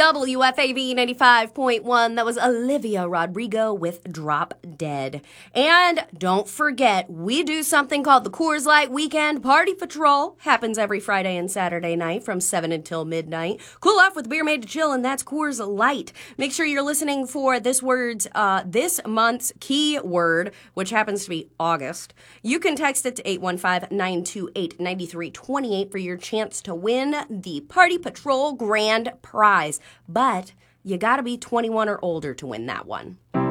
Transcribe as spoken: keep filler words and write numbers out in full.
W F A V ninety-five point one. That was Olivia Rodrigo with Drop Dead. And don't forget, we do something called the Coors Light Weekend Party Patrol. Happens every Friday and Saturday night from seven until midnight. Cool off with beer made to chill, and that's Coors Light. Make sure you're listening for this word's, uh, this month's key word, which happens to be August. You can text it to eight one five, nine two eight, nine three two eight for your chance to win the Party Patrol Grand Prize. But you gotta be twenty-one or older to win that one.